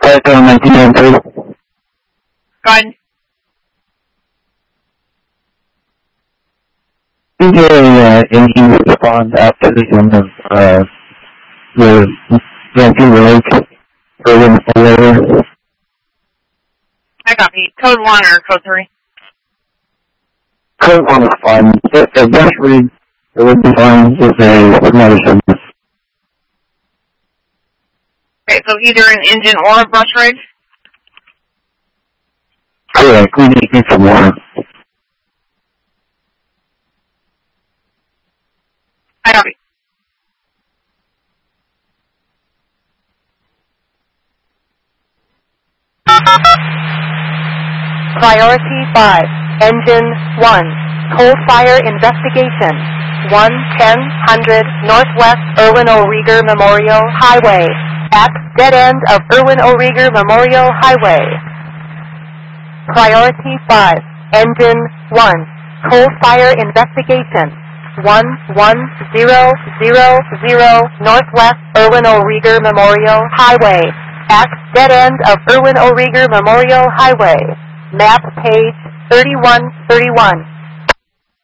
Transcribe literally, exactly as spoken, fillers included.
Cyclone nineteen oh two. Go ahead. Is there a uh, engine response after the end of uh, the Vancouver Lake urban elevator? I copy. Code one or code three? Code one is fine. A brush rig, it would be fine with a medicine. Okay, so either an engine or a brush rig? Correct. We need to get some water. I copy. Priority five, Engine one, Cold Fire Investigation, one ten hundred Northwest Erwin O. Rieger Memorial Highway, at dead end of Erwin O. Rieger Memorial Highway. Priority five, Engine one, Cold Fire Investigation, one one zero zero zero Northwest Erwin O. Rieger Memorial Highway, at dead end of Erwin O. Rieger Memorial Highway. Map page thirty-one thirty-one.